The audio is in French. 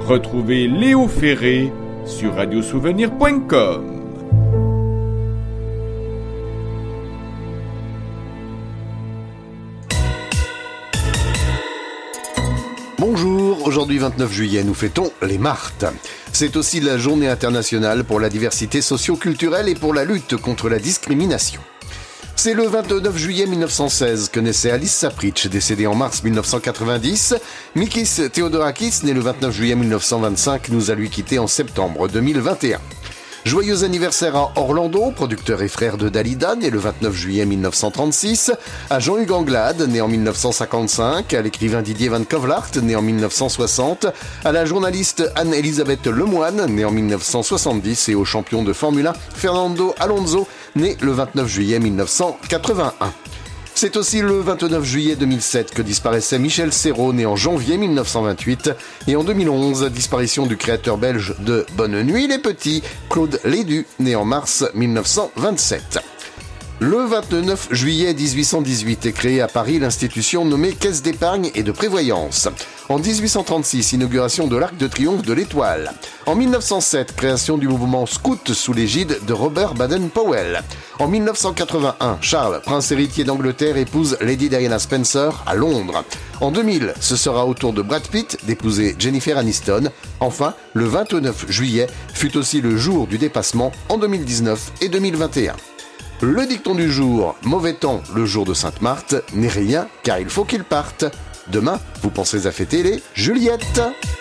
Retrouvez Léo Ferré sur radiosouvenir.com. Bonjour, aujourd'hui 29 juillet, nous fêtons les Martes. C'est aussi la journée internationale pour la diversité socio-culturelle et pour la lutte contre la discrimination. C'est le 29 juillet 1916 que naissait Alice Sapritch, décédée en mars 1990. Mikis Theodorakis, né le 29 juillet 1925, nous a lui quittés en septembre 2021. Joyeux anniversaire à Orlando, producteur et frère de Dalida, né le 29 juillet 1936, à Jean-Hugues Anglade, né en 1955, à l'écrivain Didier Van Kovlart, né en 1960, à la journaliste Anne-Elisabeth Lemoine, née en 1970, et au champion de Formule 1 Fernando Alonso, né le 29 juillet 1981. C'est aussi le 29 juillet 2007 que disparaissait Michel Serrault, né en janvier 1928, et en 2011, disparition du créateur belge de Bonne Nuit les Petits, Claude Lédu, né en mars 1927. Le 29 juillet 1818 est créée à Paris l'institution nommée Caisse d'épargne et de prévoyance. En 1836, inauguration de l'Arc de Triomphe de l'Étoile. En 1907, création du mouvement scout sous l'égide de Robert Baden-Powell. En 1981, Charles, prince héritier d'Angleterre, épouse Lady Diana Spencer à Londres. En 2000, ce sera au tour de Brad Pitt d'épouser Jennifer Aniston. Enfin, le 29 juillet fut aussi le jour du dépassement en 2019 et 2021. Le dicton du jour, mauvais temps le jour de Sainte-Marthe, n'est rien car il faut qu'il parte. Demain, vous pensez à fêter les Juliettes.